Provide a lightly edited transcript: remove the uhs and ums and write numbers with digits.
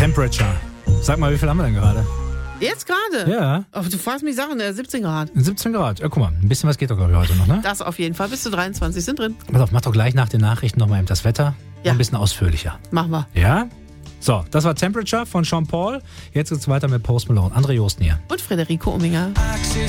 Temperature. Sag mal, wie viel haben wir denn gerade? Jetzt gerade? Ja. Oh, du fragst mich Sachen, 17 Grad. 17 Grad. Ja, guck mal, ein bisschen was geht doch, glaube ich, heute noch, ne? Das auf jeden Fall. Bis zu 23 sind drin. Pass auf, mach doch gleich nach den Nachrichten nochmal eben das Wetter. Ja. Ein bisschen ausführlicher. Machen wir. Ja? So, das war Temperature von Sean Paul. Jetzt geht's weiter mit Post Malone. André Josten hier. Und Federico Ominger.